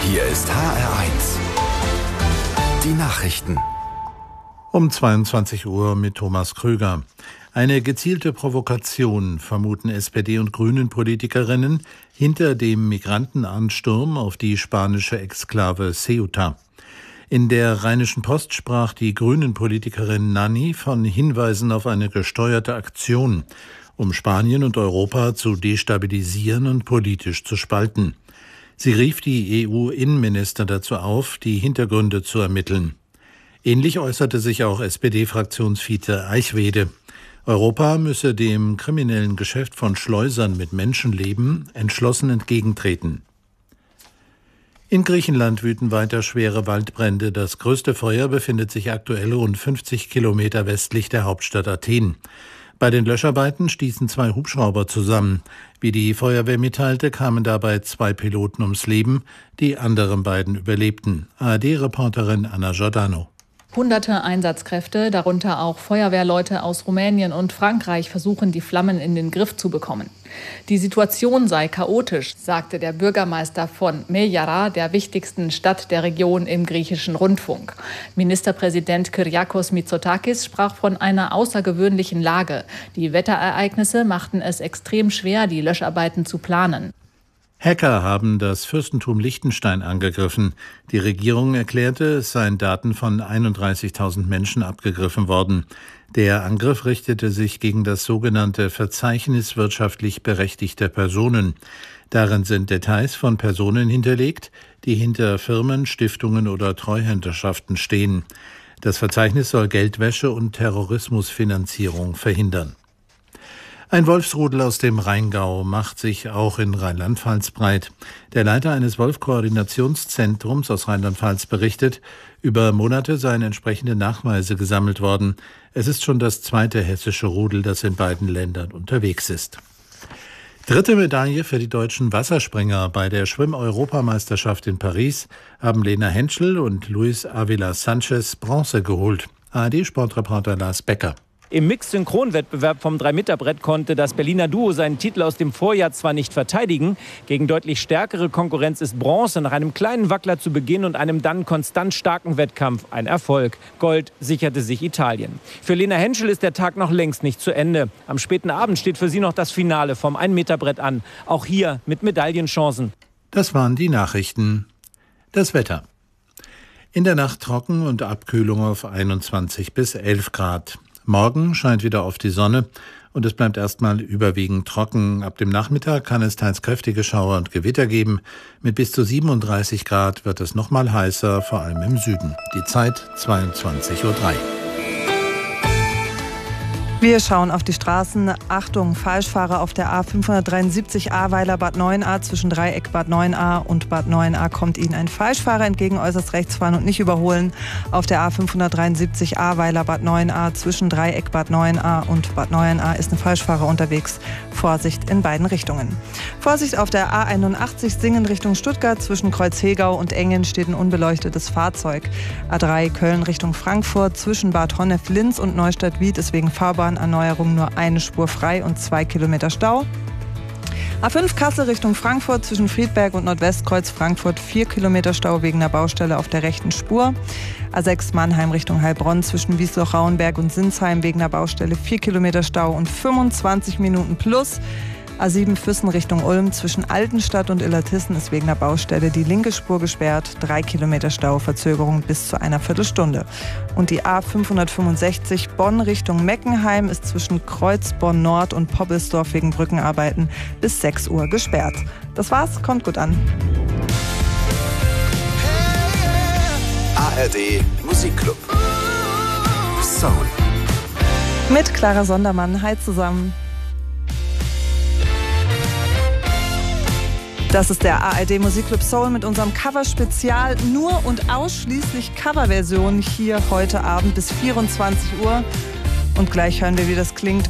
Hier ist HR1. Die Nachrichten. Um 22 Uhr mit Thomas Krüger. Eine gezielte Provokation vermuten SPD- und Grünen-Politikerinnen hinter dem Migrantenansturm auf die spanische Exklave Ceuta. In der Rheinischen Post sprach die Grünen-Politikerin Nanni von Hinweisen auf eine gesteuerte Aktion, um Spanien und Europa zu destabilisieren und politisch zu spalten. Sie rief die EU-Innenminister dazu auf, die Hintergründe zu ermitteln. Ähnlich äußerte sich auch SPD-Fraktionsvize Eichwede. Europa müsse dem kriminellen Geschäft von Schleusern mit Menschenleben entschlossen entgegentreten. In Griechenland wüten weiter schwere Waldbrände. Das größte Feuer befindet sich aktuell rund 50 Kilometer westlich der Hauptstadt Athen. Bei den Löscharbeiten stießen 2 Hubschrauber zusammen. Wie die Feuerwehr mitteilte, kamen dabei 2 Piloten ums Leben. Die anderen beiden überlebten. ARD-Reporterin Anna Giordano. Hunderte Einsatzkräfte, darunter auch Feuerwehrleute aus Rumänien und Frankreich, versuchen, die Flammen in den Griff zu bekommen. Die Situation sei chaotisch, sagte der Bürgermeister von Meyara, der wichtigsten Stadt der Region, im griechischen Rundfunk. Ministerpräsident Kyriakos Mitsotakis sprach von einer außergewöhnlichen Lage. Die Wetterereignisse machten es extrem schwer, die Löscharbeiten zu planen. Hacker haben das Fürstentum Liechtenstein angegriffen. Die Regierung erklärte, es seien Daten von 31.000 Menschen abgegriffen worden. Der Angriff richtete sich gegen das sogenannte Verzeichnis wirtschaftlich berechtigter Personen. Darin sind Details von Personen hinterlegt, die hinter Firmen, Stiftungen oder Treuhänderschaften stehen. Das Verzeichnis soll Geldwäsche und Terrorismusfinanzierung verhindern. Ein Wolfsrudel aus dem Rheingau macht sich auch in Rheinland-Pfalz breit. Der Leiter eines Wolfkoordinationszentrums aus Rheinland-Pfalz berichtet, über Monate seien entsprechende Nachweise gesammelt worden. Es ist schon das 2. hessische Rudel, das in beiden Ländern unterwegs ist. 3. Medaille für die deutschen Wasserspringer. Bei der Schwimm-Europameisterschaft in Paris haben Lena Henschel und Luis Avila Sanchez Bronze geholt. ARD-Sportreporter Lars Becker. Im Mix-Synchron-Wettbewerb vom 3-Meter-Brett konnte das Berliner Duo seinen Titel aus dem Vorjahr zwar nicht verteidigen. Gegen deutlich stärkere Konkurrenz ist Bronze nach einem kleinen Wackler zu Beginn und einem dann konstant starken Wettkampf ein Erfolg. Gold sicherte sich Italien. Für Lena Henschel ist der Tag noch längst nicht zu Ende. Am späten Abend steht für sie noch das Finale vom 1-Meter-Brett an. Auch hier mit Medaillenchancen. Das waren die Nachrichten. Das Wetter. In der Nacht trocken und Abkühlung auf 21 bis 11 Grad. Morgen scheint wieder oft die Sonne und es bleibt erstmal überwiegend trocken. Ab dem Nachmittag kann es teils kräftige Schauer und Gewitter geben. Mit bis zu 37 Grad wird es noch mal heißer, vor allem im Süden. Die Zeit 22:03 Uhr. Wir schauen auf die Straßen. Achtung, Falschfahrer auf der A573 Ahrweiler Bad Neuenahr. Zwischen Dreieck Bad Neuenahr und Bad Neuenahr kommt Ihnen ein Falschfahrer entgegen, äußerst rechts fahren und nicht überholen. Auf der A573 Ahrweiler Bad Neuenahr. Zwischen Dreieck Bad Neuenahr und Bad Neuenahr ist ein Falschfahrer unterwegs. Vorsicht in beiden Richtungen. Vorsicht auf der A81 Singen Richtung Stuttgart. Zwischen Kreuzhegau und Engen steht ein unbeleuchtetes Fahrzeug. A3 Köln Richtung Frankfurt. Zwischen Bad Honnef-Linz und Neustadt-Wied ist wegen Fahrbahnerneuerung nur eine Spur frei und 2 Kilometer Stau. A5 Kassel Richtung Frankfurt, zwischen Friedberg und Nordwestkreuz Frankfurt 4 Kilometer Stau wegen einer Baustelle auf der rechten Spur. A6 Mannheim Richtung Heilbronn, zwischen Wiesloch-Rauenberg und Sinsheim wegen einer Baustelle 4 Kilometer Stau und 25 Minuten plus. A7 Füssen Richtung Ulm, zwischen Altenstadt und Illertissen ist wegen der Baustelle die linke Spur gesperrt. 3 Kilometer Stau, Verzögerung bis zu einer Viertelstunde. Und die A565 Bonn Richtung Meckenheim ist zwischen Kreuzborn Nord und Poppelsdorf wegen Brückenarbeiten bis 6 Uhr gesperrt. Das war's, kommt gut an. ARD Musikclub. Soul. Mit Clara Sondermann. Hi zusammen. Das ist der ARD Musikclub Soul mit unserem Cover-Spezial. Nur und ausschließlich Coverversion hier heute Abend bis 24 Uhr. Und gleich hören wir, wie das klingt,